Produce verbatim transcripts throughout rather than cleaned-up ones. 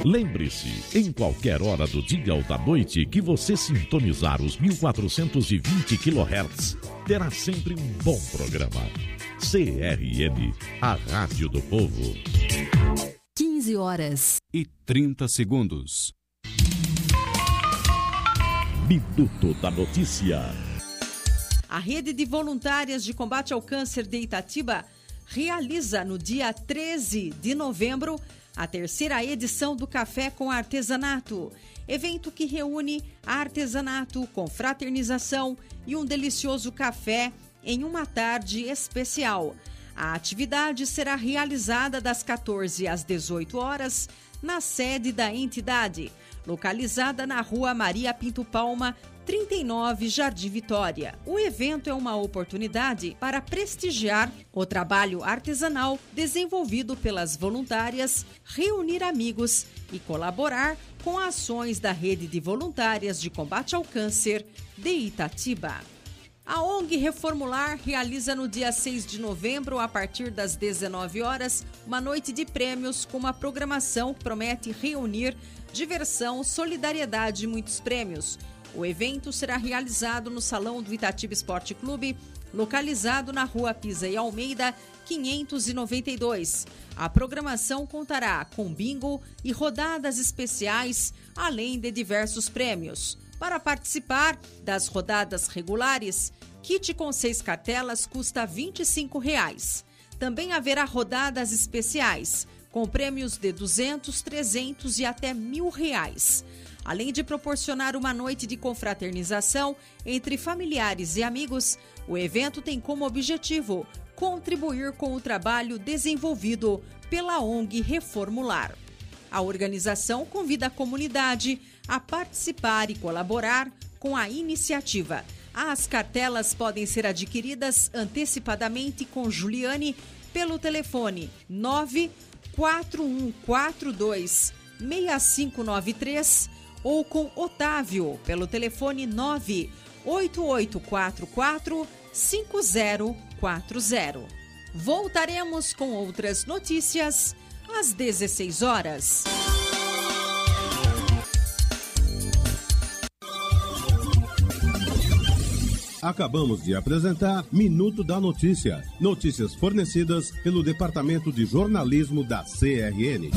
Lembre-se, em qualquer hora do dia ou da noite que você sintonizar os mil quatrocentos e vinte quilohertz, terá sempre um bom programa. C R M, a Rádio do Povo. quinze horas e trinta segundos. Minuto da Notícia. A Rede de Voluntárias de Combate ao Câncer de Itatiba realiza no dia treze de novembro a terceira edição do Café com Artesanato, evento que reúne artesanato, confraternização e um delicioso café em uma tarde especial. A atividade será realizada das quatorze às dezoito horas na sede da entidade, localizada na Rua Maria Pinto Palma, trinta e nove, Jardim Vitória. O evento é uma oportunidade para prestigiar o trabalho artesanal desenvolvido pelas voluntárias, reunir amigos e colaborar com ações da Rede de Voluntárias de Combate ao Câncer de Itatiba. A O N G Reformular realiza no dia seis de novembro, a partir das dezenove horas, uma noite de prêmios com uma programação que promete reunir diversão, solidariedade e muitos prêmios. O evento será realizado no Salão do Itatiba Esporte Clube, localizado na Rua Pisa e Almeida, quinhentos e noventa e dois. A programação contará com bingo e rodadas especiais, além de diversos prêmios. Para participar das rodadas regulares, kit com seis cartelas custa vinte e cinco reais. Também haverá rodadas especiais, com prêmios de duzentos, trezentos e até mil reais. Além de proporcionar uma noite de confraternização entre familiares e amigos, o evento tem como objetivo contribuir com o trabalho desenvolvido pela O N G Reformular. A organização convida a comunidade a participar e colaborar com a iniciativa. As cartelas podem ser adquiridas antecipadamente com Juliane pelo telefone nove quatro um quatro dois seis cinco nove três ou com Otávio pelo telefone nove oito oito quatro quatro cinco zero quatro zero. Voltaremos com outras notícias às dezesseis horas. Acabamos de apresentar Minuto da Notícia. Notícias fornecidas pelo Departamento de Jornalismo da C R N.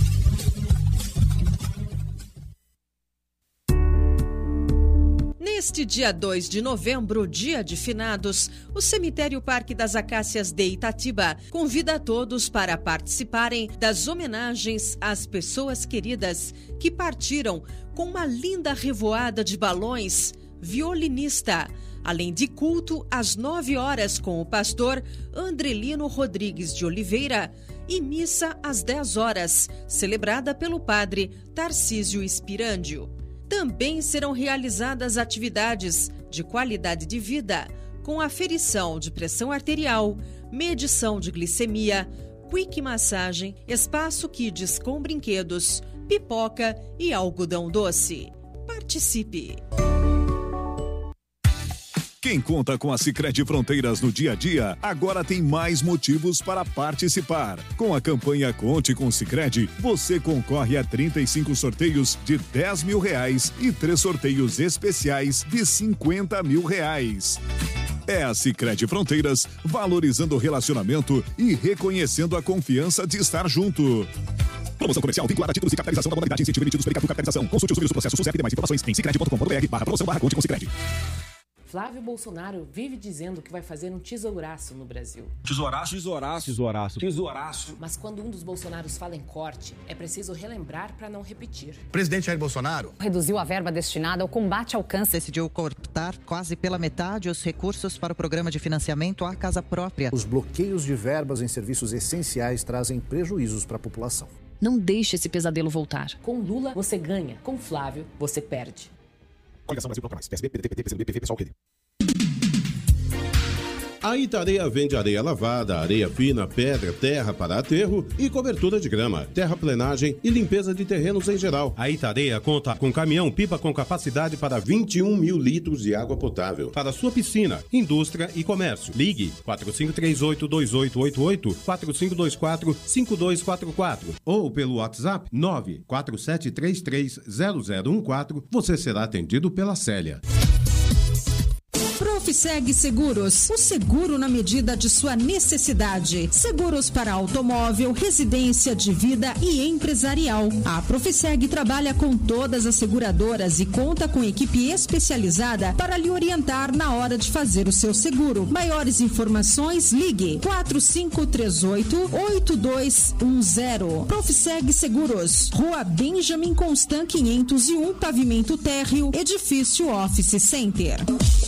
Neste dia dois de novembro, dia de finados, o Cemitério Parque das Acácias de Itatiba convida a todos para participarem das homenagens às pessoas queridas que partiram com uma linda revoada de balões, violinista, além de culto às nove horas com o pastor Andrelino Rodrigues de Oliveira e missa às dez horas, celebrada pelo padre Tarcísio Espirândio. Também serão realizadas atividades de qualidade de vida, com aferição de pressão arterial, medição de glicemia, quick massagem, espaço kids com brinquedos, pipoca e algodão doce. Participe! Quem conta com a Sicredi Fronteiras no dia a dia, agora tem mais motivos para participar. Com a campanha Conte com Sicredi, você concorre a trinta e cinco sorteios de dez mil reais e três sorteios especiais de cinquenta mil reais. É a Sicredi Fronteiras, valorizando o relacionamento e reconhecendo a confiança de estar junto. Promoção comercial vinculada a títulos e capitalização da modalidade incentivo emitidos pela Capitalização. Consulte os meios do processo SUSEP e demais informações em sicredi ponto com ponto br barra promoção barra Conte com Sicredi. Flávio Bolsonaro vive dizendo que vai fazer um tesouraço no Brasil. Tesouraço? Tesouraço. Tesouraço. Tesouraço. Mas quando um dos Bolsonaros fala em corte, é preciso relembrar para não repetir. O presidente Jair Bolsonaro reduziu a verba destinada ao combate ao câncer. Decidiu cortar quase pela metade os recursos para o programa de financiamento à casa própria. Os bloqueios de verbas em serviços essenciais trazem prejuízos para a população. Não deixe esse pesadelo voltar. Com Lula, você ganha. Com Flávio, você perde. Coligação Brasil Bloco Mais, P S B, P D T, P T, P C do B, P V, Pessoal, Rede. A Itareia vende areia lavada, areia fina, pedra, terra para aterro e cobertura de grama, terraplenagem e limpeza de terrenos em geral. A Itareia conta com caminhão-pipa com capacidade para vinte e um mil litros de água potável para sua piscina, indústria e comércio. Ligue quatro cinco três oito, dois oito oito oito, quatro cinco dois quatro, cinco dois quatro quatro ou pelo WhatsApp nove quatro sete três três zero zero um quatro. Você será atendido pela Célia. Profiseg Seguros, o seguro na medida de sua necessidade. Seguros para automóvel, residência, de vida e empresarial. A Profiseg trabalha com todas as seguradoras e conta com equipe especializada para lhe orientar na hora de fazer o seu seguro. Maiores informações, ligue quatro cinco três oito, oito dois um zero. Profiseg Seguros, Rua Benjamin Constant quinhentos e um, pavimento térreo, edifício Office Center.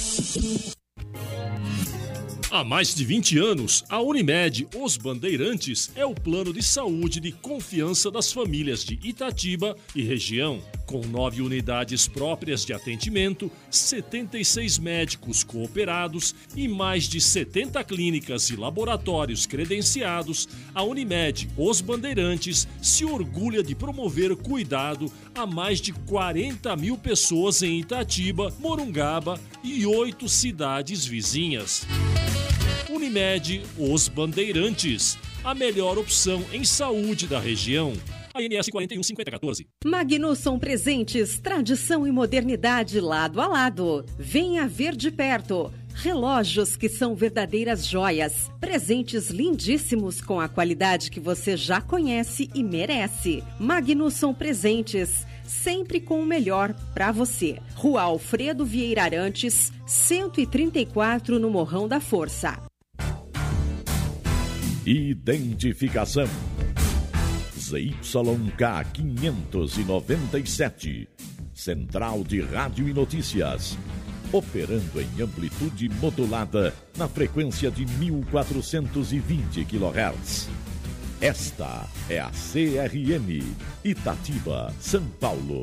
Há mais de vinte anos, a Unimed Os Bandeirantes é o plano de saúde de confiança das famílias de Itatiba e região. Com nove unidades próprias de atendimento, setenta e seis médicos cooperados e mais de setenta clínicas e laboratórios credenciados, a Unimed Os Bandeirantes se orgulha de promover cuidado a mais de quarenta mil pessoas em Itatiba, Morungaba e oito cidades vizinhas. Unimed Os Bandeirantes, a melhor opção em saúde da região. A N S quatro um cinco zero um quatro. Magnusson Presentes, tradição e modernidade lado a lado. Venha ver de perto. Relógios que são verdadeiras joias. Presentes lindíssimos com a qualidade que você já conhece e merece. Magnusson Presentes, sempre com o melhor para você. Rua Alfredo Vieira Arantes, cento e trinta e quatro, no Morrão da Força. Identificação Z Y K quinhentos e noventa e sete, Central de Rádio e Notícias, operando em amplitude modulada na frequência de mil quatrocentos e vinte quilohertz. Esta é a C R M, Itatiba, São Paulo.